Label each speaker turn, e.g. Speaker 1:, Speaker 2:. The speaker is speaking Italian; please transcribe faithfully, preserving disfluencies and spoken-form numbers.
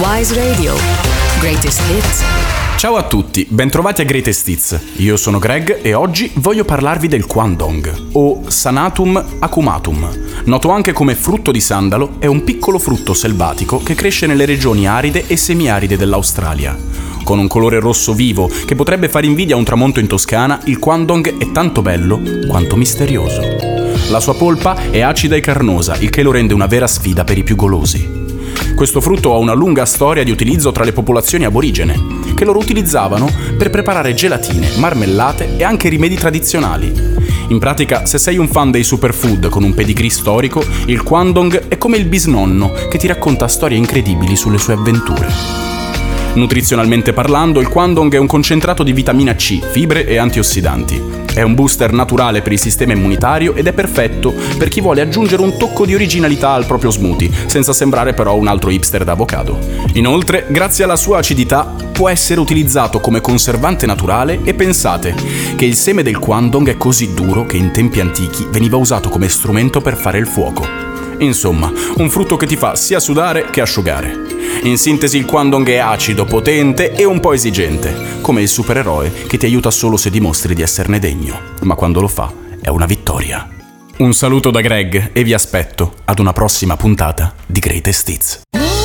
Speaker 1: Wise Radio. Greatest Hits.
Speaker 2: Ciao a tutti, bentrovati a Greatest Hits. Io sono Greg e oggi voglio parlarvi del Kwandong, o Sanatum acumatum. Noto anche come frutto di sandalo, è un piccolo frutto selvatico che cresce nelle regioni aride e semiaride dell'Australia. Con un colore rosso vivo che potrebbe fare invidia a un tramonto in Toscana, il Kwandong è tanto bello quanto misterioso. La sua polpa è acida e carnosa, il che lo rende una vera sfida per i più golosi. Questo frutto ha una lunga storia di utilizzo tra le popolazioni aborigene, che loro utilizzavano per preparare gelatine, marmellate e anche rimedi tradizionali. In pratica, se sei un fan dei superfood con un pedigree storico, il Kwandong è come il bisnonno che ti racconta storie incredibili sulle sue avventure. Nutrizionalmente parlando, il Kwandong è un concentrato di vitamina C, fibre e antiossidanti. È un booster naturale per il sistema immunitario ed è perfetto per chi vuole aggiungere un tocco di originalità al proprio smoothie, senza sembrare però un altro hipster d'avocado. Inoltre, grazie alla sua acidità, può essere utilizzato come conservante naturale e pensate che il seme del Kwandong è così duro che in tempi antichi veniva usato come strumento per fare il fuoco. Insomma, un frutto che ti fa sia sudare che asciugare. In sintesi, il Kwandong è acido, potente e un po' esigente, come il supereroe che ti aiuta solo se dimostri di esserne degno, ma quando lo fa è una vittoria. Un saluto da Greg e vi aspetto ad una prossima puntata di Greatest Hits.